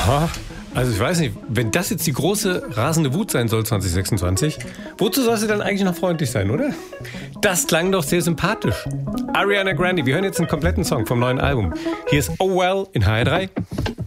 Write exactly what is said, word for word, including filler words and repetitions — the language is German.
Ha, also ich weiß nicht, wenn das jetzt die große rasende Wut sein soll zwanzig sechsundzwanzig, wozu soll sie dann eigentlich noch freundlich sein, oder? Das klang doch sehr sympathisch. Ariana Grande, wir hören jetzt einen kompletten Song vom neuen Album. Hier ist Oh Well in H R drei.